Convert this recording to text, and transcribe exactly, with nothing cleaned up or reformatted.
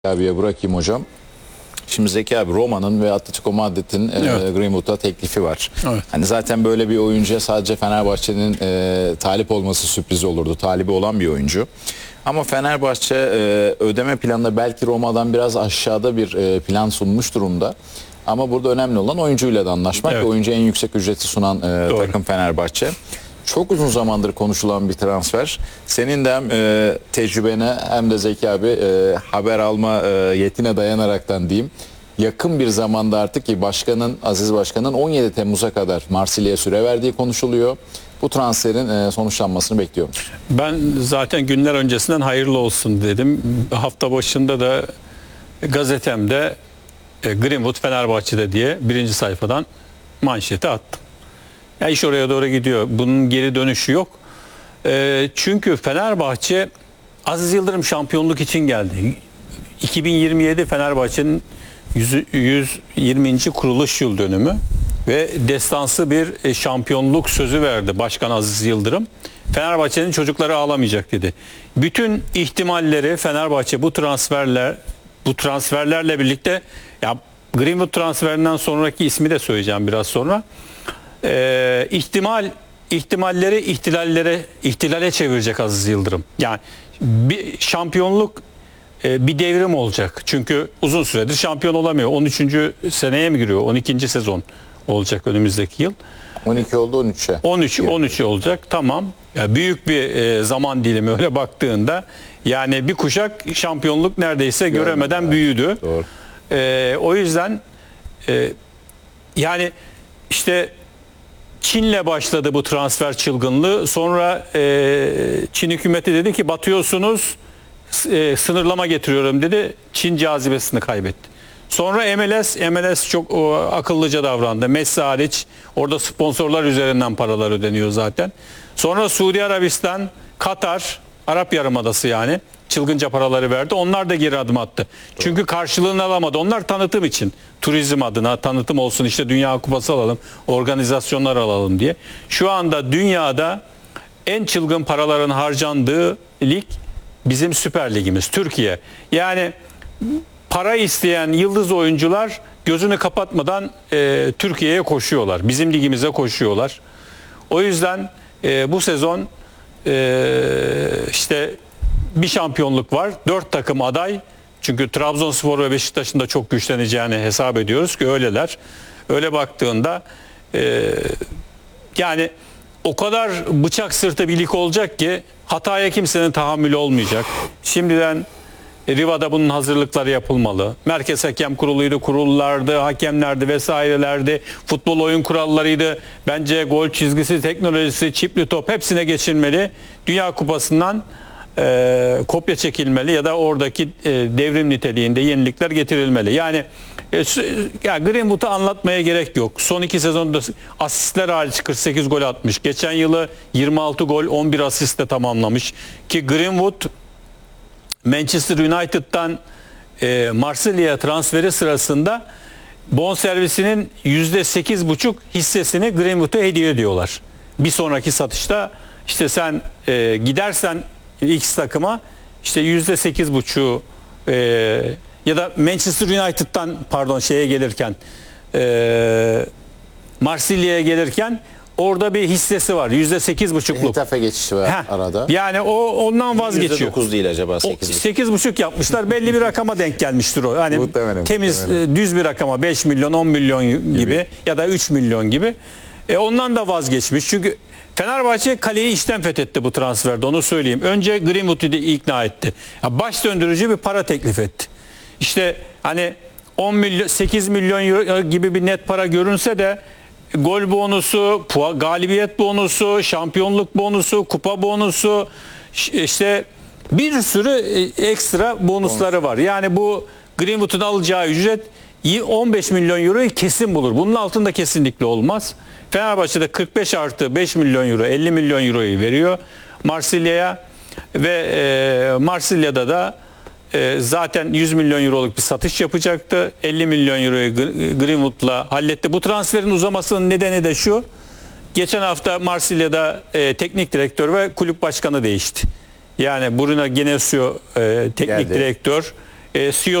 abiye bırakayım hocam. Şimdi Zeki abi, Roma'nın ve Atletico Madrid'in evet. e, Greenwood'a teklifi var. Evet. Hani zaten böyle bir oyuncuya sadece Fenerbahçe'nin e, talip olması sürpriz olurdu. Talibi olan bir oyuncu. Ama Fenerbahçe e, ödeme planında belki Roma'dan biraz aşağıda bir e, plan sunmuş durumda. Ama burada önemli olan oyuncuyla da anlaşmak. Evet. Ve oyuncuya en yüksek ücreti sunan e, takım Fenerbahçe. Çok uzun zamandır konuşulan bir transfer. Senin de hem e, tecrübene hem de Zeki abi e, haber alma e, yetine dayanaraktan diyeyim. Yakın bir zamanda artık ki başkanın, Aziz Başkan'ın on yedi Temmuz'a kadar Marsilya'ya süre verdiği konuşuluyor. Bu transferin e, sonuçlanmasını bekliyorum. Ben zaten günler öncesinden hayırlı olsun dedim. Hafta başında da gazetemde e, Greenwood Fenerbahçe'de diye birinci sayfadan manşeti attım. Ya iş oraya doğru gidiyor. Bunun geri dönüşü yok. E, çünkü Fenerbahçe Aziz Yıldırım şampiyonluk için geldi. iki bin yirmi yedi Fenerbahçe'nin yüz yirminci kuruluş yıl dönümü ve destansı bir şampiyonluk sözü verdi Başkan Aziz Yıldırım. Fenerbahçe'nin çocukları ağlamayacak dedi. Bütün ihtimalleri Fenerbahçe bu transferler bu transferlerle birlikte, ya Greenwood transferinden sonraki ismi de söyleyeceğim biraz sonra. Ee, ihtimal ihtimalleri ihtilallere ihtilale çevirecek Aziz Yıldırım. Yani bir şampiyonluk e, bir devrim olacak. Çünkü uzun süredir şampiyon olamıyor. on üçüncü seneye mi giriyor? on ikinci sezon olacak önümüzdeki yıl. on iki oldu, on üçe. on üç on üç olacak. Tamam. Ya büyük bir e, zaman dilimi öyle baktığında, yani bir kuşak şampiyonluk neredeyse Görmeden, göremeden evet. büyüdü. Doğru. E, o yüzden e, yani işte Çin'le başladı bu transfer çılgınlığı. Sonra e, Çin hükümeti dedi ki batıyorsunuz, e, sınırlama getiriyorum dedi. Çin cazibesini kaybetti. Sonra M L S, M L S çok o, akıllıca davrandı. Messi hariç, orada sponsorlar üzerinden paralar ödeniyor zaten. Sonra Suudi Arabistan, Katar, Arap Yarımadası yani çılgınca paraları verdi. Onlar da geri adım attı. Doğru. Çünkü karşılığını alamadı. Onlar tanıtım için. Turizm adına tanıtım olsun, işte Dünya Kupası alalım, organizasyonlar alalım diye. Şu anda dünyada en çılgın paraların harcandığı lig bizim Süper Ligimiz, Türkiye. Yani para isteyen yıldız oyuncular gözünü kapatmadan e, Türkiye'ye koşuyorlar. Bizim ligimize koşuyorlar. O yüzden e, bu sezon e, işte bir şampiyonluk var. Dört takım aday. Çünkü Trabzonspor ve Beşiktaş'ın da çok güçleneceğini hesap ediyoruz ki öyleler. Öyle baktığında e, yani o kadar bıçak sırtı bir lig olacak ki hataya kimsenin tahammülü olmayacak. Şimdiden Riva'da bunun hazırlıkları yapılmalı. Merkez Hakem Kurulu'ydu, kurullardı, hakemlerdi vesairelerdi, futbol oyun kurallarıydı. Bence gol çizgisi, teknolojisi, çipli top hepsine geçilmeli. Dünya Kupası'ndan e, kopya çekilmeli ya da oradaki e, devrim niteliğinde yenilikler getirilmeli. Yani e, ya Greenwood'u anlatmaya gerek yok. Son iki sezonda asistler hariç kırk sekiz gol atmış. Geçen yılı yirmi altı gol, on bir asistle tamamlamış. Ki Greenwood Manchester United'dan e, Marsilya'ya transferi sırasında bonservisinin yüzde sekiz buçuk hissesini Greenwood'a hediye ediyorlar. Bir sonraki satışta işte sen e, gidersen X takıma işte yüzde sekiz buçuğu e, ya da Manchester United'dan pardon şeye gelirken e, Marsilya'ya gelirken orada bir hissesi var. yüzde sekiz buçukluk. Hitafe geçişi var Heh, arada. Yani o ondan vazgeçiyor. yüzde dokuz değil acaba sekiz. sekiz buçuk yapmışlar. Belli bir rakama denk gelmiştir o. Hani muhtemelen, temiz muhtemelen. düz bir rakama beş milyon on milyon gibi, gibi ya da üç milyon gibi. E ondan da vazgeçmiş. Çünkü Fenerbahçe kaleyi içten fethetti bu transferde, onu söyleyeyim. Önce Greenwood'u ikna etti. Ya baş döndürücü bir para teklif etti. İşte hani on milyon sekiz milyon euro gibi bir net para görünse de gol bonusu, galibiyet bonusu, şampiyonluk bonusu, kupa bonusu, işte bir sürü ekstra bonusları var. Yani bu Greenwood'un alacağı ücret on beş milyon euroyu kesin bulur. Bunun altında kesinlikle olmaz. Fenerbahçe'de kırk beş artı beş milyon euro, elli milyon euroyu veriyor Marsilya'ya ve e, Marsilya'da da e, zaten yüz milyon euroluk bir satış yapacaktı. elli milyon euroyu Greenwood'la halletti. Bu transferin uzamasının nedeni de şu: geçen hafta Marsilya'da e, teknik direktör ve kulüp başkanı değişti. Yani Bruno Genesio e, teknik Geldi. direktör e, C E O